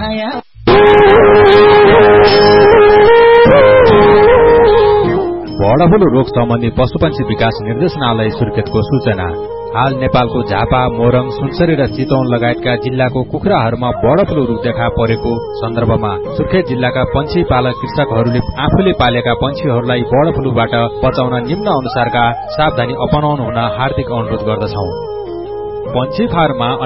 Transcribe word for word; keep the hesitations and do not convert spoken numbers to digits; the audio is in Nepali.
माया। बर्ड फ्लू रोग सम्बन्धी पशुपक्षी विकास निर्देशनालय सुर्खेतको सूचना। हाल नेपालको झापा, मोरङ, सुनसरी र चितवन लगायतका जिल्लाको कुखुराहरूमा बर्ड फ्लू रोग देखा परेको सन्दर्भमा सुर्खेत जिल्लाका पंक्षी पालक कृषकहरूले आफूले पालेका पंक्षीहरूलाई बर्ड फ्लूबाट बचाउन निम्न अनुसारका सावधानी अपनाउनु हुन हार्दिक अनुरोध गर्दछौं। पंक्षी फार्ममा